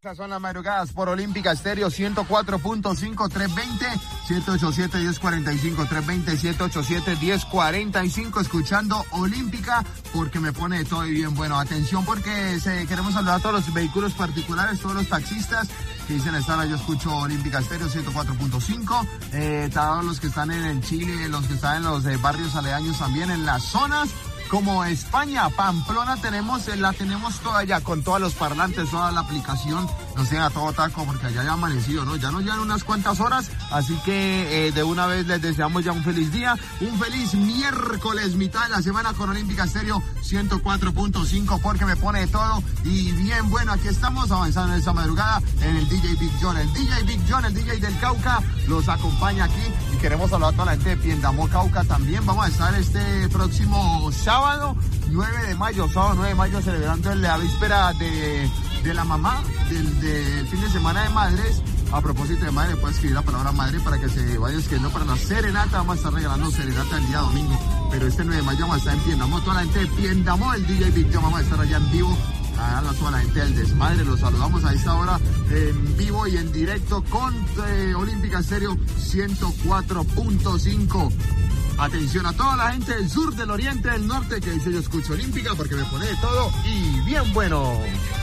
Estas son las madrugadas por Olímpica Estéreo 104.5, 320-787-1045, 320-787-1045, escuchando Olímpica porque me pone todo bien. Bueno, atención porque queremos saludar a todos los vehículos particulares, todos los taxistas que dicen estar, yo escucho Olímpica Estéreo 104.5, todos los que están en el Chile, los que están en los barrios aledaños también, en las zonas como España, Pamplona, la tenemos toda ya, con todos los parlantes, toda la aplicación, nos tiene a todo taco, porque allá ya ha amanecido, ¿no? Ya nos llevan unas cuantas horas, así que de una vez les deseamos ya un feliz día, un feliz miércoles, mitad de la semana con Olímpica Estéreo 104.5, porque me pone de todo, y bien, bueno, aquí estamos avanzando en esta madrugada en el DJ Big John, el DJ Big John, el DJ del Cauca, los acompaña aquí, y queremos saludar a toda la gente de Piendamó, Cauca también. Vamos a estar este próximo sábado 9 de mayo, celebrando la víspera de la mamá, del fin de semana de madres. A propósito de madre, puedes escribir la palabra madre para que se vaya escribiendo para la serenata. Vamos a estar regalando serenata el día domingo, pero este 9 de mayo vamos a estar en Piendamó, toda la gente de Piendamó, el DJ Big John, vamos a estar allá en vivo, a toda la gente del desmadre. Los saludamos a esta hora en vivo y en directo con Olímpica Estéreo 104.5. Atención a toda la gente del sur, del oriente, del norte, que dice yo escucho Olímpica porque me pone de todo y bien bueno.